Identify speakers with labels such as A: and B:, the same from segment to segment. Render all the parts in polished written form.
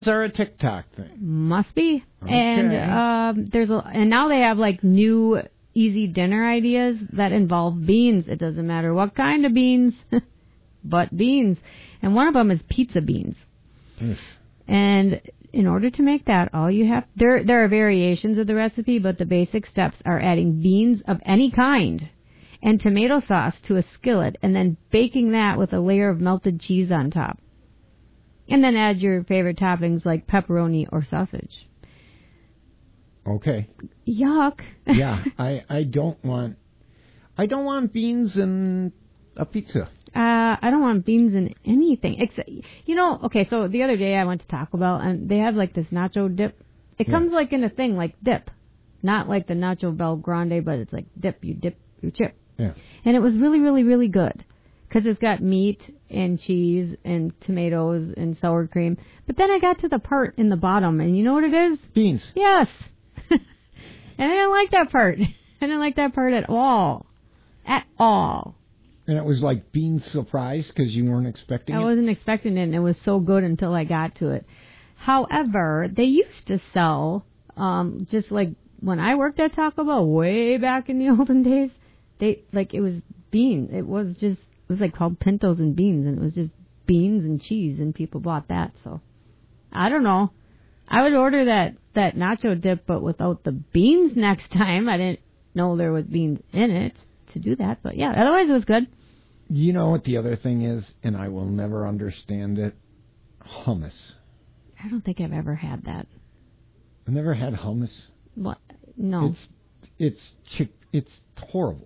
A: Are a TikTok thing.
B: Must be.
A: Okay.
B: And now they have like new easy dinner ideas that involve beans. It doesn't matter what kind of beans, but beans. And one of them is pizza beans. And in order to make that, all you have, there are variations of the recipe, but the basic steps are adding beans of any kind and tomato sauce to a skillet and then baking that with a layer of melted cheese on top. And then add your favorite toppings like pepperoni or sausage.
A: Okay.
B: Yuck.
A: Yeah, I don't want beans in a pizza.
B: I don't want beans in anything. Except, okay, so the other day I went to Taco Bell and they have like this nacho dip. It comes like in a thing like dip. Not like the Nacho Bell Grande, but it's like dip. You dip your chip.
A: Yeah.
B: And it was really, really, really good. Because it's got meat and cheese and tomatoes and sour cream. But then I got to the part in the bottom, and you know what it is?
A: Beans.
B: Yes. And I didn't like that part. I didn't like that part at all. At all.
A: And it was like bean surprise because you weren't expecting it?
B: I wasn't expecting it, and it was so good until I got to it. However, they used to sell, just like when I worked at Taco Bell way back in the olden days, it was beans. It was like called pintos and beans, and it was just beans and cheese, and people bought that. So, I don't know. I would order that nacho dip, but without the beans next time. I didn't know there was beans in it to do that, but yeah, otherwise it was good.
A: You know what the other thing is, and I will never understand it? Hummus.
B: I don't think I've ever had that.
A: I've never had hummus.
B: What? No.
A: It's horrible.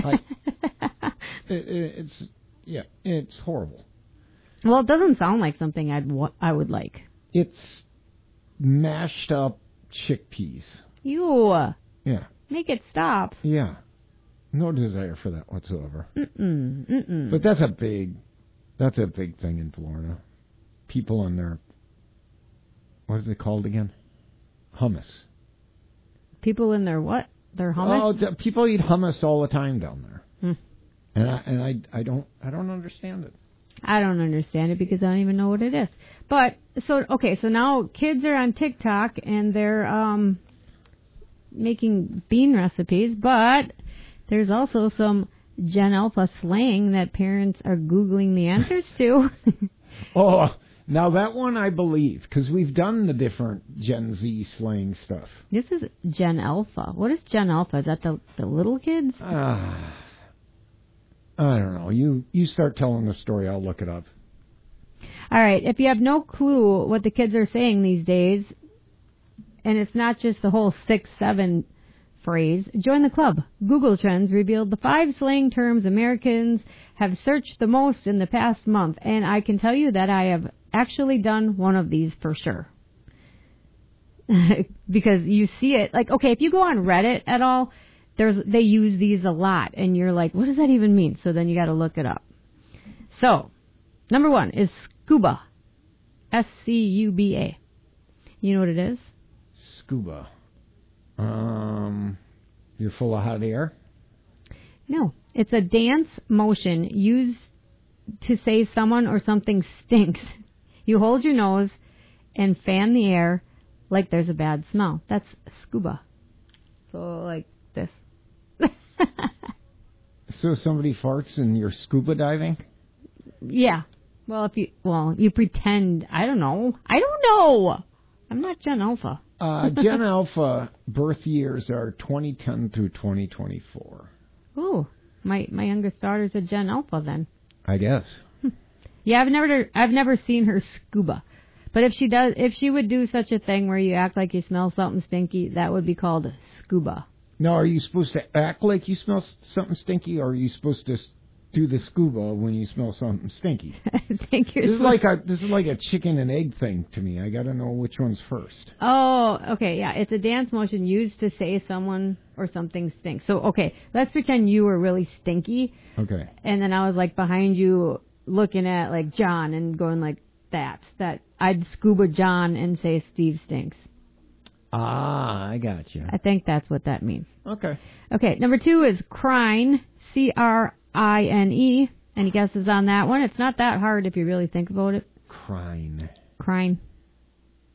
A: It's horrible.
B: Well, it doesn't sound like something I would like.
A: It's mashed up chickpeas.
B: Ew.
A: Yeah.
B: Make it stop.
A: Yeah. No desire for that whatsoever.
B: Mm-mm.
A: But that's a big thing in Florida. People on their, what is it called again? Hummus.
B: People in their what? Their hummus?
A: Oh, people eat hummus all the time down there. And I don't understand it.
B: I don't understand it because I don't even know what it is. But so now kids are on TikTok and they're making bean recipes, but there's also some Gen Alpha slang that parents are Googling the answers to.
A: Oh, now that one I believe, because we've done the different Gen Z slang stuff.
B: This is Gen Alpha. What is Gen Alpha? Is that the little kids?
A: I don't know. You start telling the story. I'll look it up.
B: All right. If you have no clue what the kids are saying these days, and it's not just the whole 6-7 phrase, join the club. Google Trends revealed the 5 slang terms Americans have searched the most in the past month, and I can tell you that I have actually done one of these for sure. Because you see it, like, okay, if you go on Reddit at all, they use these a lot, and you're like, what does that even mean? So then you got to look it up. So, number 1 is scuba. SCUBA. You know what it is?
A: Scuba. You're full of hot air?
B: No. It's a dance motion used to say someone or something stinks. You hold your nose and fan the air like there's a bad smell. That's scuba. So, like this.
A: So somebody farts and you're scuba diving?
B: Yeah. Well, you pretend. I don't know. I'm not Gen Alpha.
A: Gen Alpha birth years are 2010 through 2024.
B: Ooh, my youngest daughter's a Gen Alpha then.
A: I guess.
B: Yeah, I've never seen her scuba. But if she would do such a thing where you act like you smell something stinky, that would be called scuba.
A: Now, are you supposed to act like you smell something stinky, or are you supposed to do the scuba when you smell something stinky?
B: I think
A: this is like a chicken and egg thing to me. I got to know which one's first.
B: Oh, okay, yeah. It's a dance motion used to say someone or something stinks. So, okay, let's pretend you were really stinky.
A: Okay.
B: And then I was like behind you looking at like John and going like that I'd scuba John and say Steve stinks.
A: Ah, I got you.
B: I think that's what that means.
A: Okay.
B: Okay, number 2 is crine, CRINE. Any guesses on that one? It's not that hard if you really think about it.
A: Crine.
B: Crine.